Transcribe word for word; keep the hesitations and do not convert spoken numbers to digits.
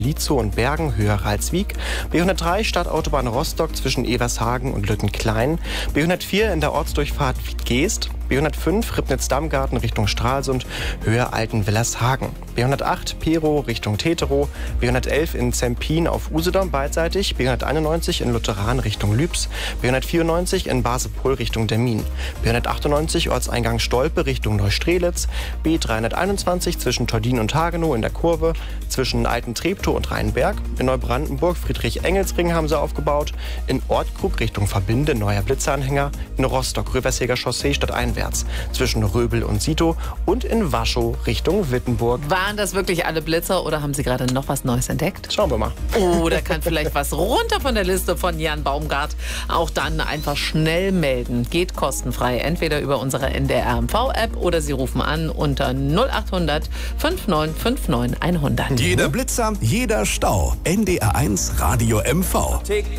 Lietzow und Bergen, Höhe Ralswiek. B hundertdrei Stadtautobahn Rostock zwischen Evershagen und Lüttenklein. B hundertvier in der Ortsdurchfahrt Wiedgeest. B hundertfünf Ribnitz-Dammgarten Richtung Stralsund, Höhe Altenwillershagen. B hundertacht Perow Richtung Teterow. B hundertelf in Zempin auf Usedom beidseitig. B hunderteinundneunzig in Lutheran Richtung Lübs. B hundertvierundneunzig in Basepol Richtung Demmin. B hundertachtundneunzig Ortseingang Stolpe Richtung Neustrelitz. B dreihunderteinundzwanzig zwischen Tordin und Hagenow in der Kurve. Zwischen Alten-Treptow und Rheinberg. In Neubrandenburg Friedrich-Engels-Ring haben sie aufgebaut. In Ortkrug Richtung Verbinde neuer Blitzeranhänger. In Rostock Röversäger Chaussee stadteinwärts zwischen Röbel und Sito. Und in Waschow Richtung Wittenburg. Waren das wirklich alle Blitzer oder haben Sie gerade noch was Neues entdeckt? Schauen wir mal. Oder kann vielleicht was runter von der Liste von Jan Baumgart? Auch dann einfach schnell melden. Geht kostenfrei. Entweder über unsere N D R M V-App oder Sie rufen an unter null achthundert neunundfünfzig neunundfünfzig neunhundert. Jeder Blitzer, jeder Stau. N D R eins Radio M V.